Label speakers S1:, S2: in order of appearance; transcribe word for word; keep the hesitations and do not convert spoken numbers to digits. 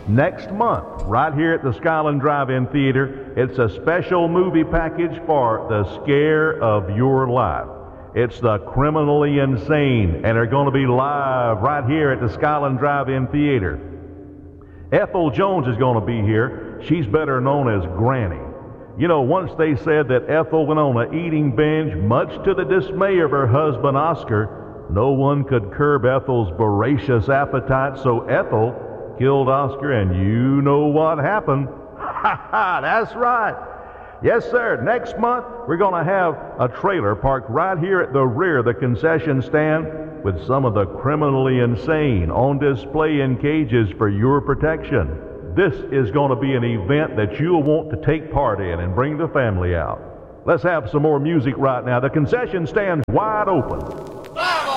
S1: next month, right here at the Skyland Drive-In Theater. It's a special movie package for the scare of your life. It's The Criminally Insane, and they're going to be live right here at the Skyland Drive-In Theater. Ethel Jones is going to be here. She's better known as Granny. You know, once they said that Ethel went on an eating binge, much to the dismay of her husband, Oscar. No one could curb Ethel's voracious appetite, so Ethel killed Oscar, and you know what happened. Ha ha, that's right. Yes, sir. Next month, we're going to have a trailer parked right here at the rear of the concession stand with some of the criminally insane on display in cages for your protection. This is going to be an event that you'll want to take part in and bring the family out. Let's have some more music right now. The concession stand's wide open.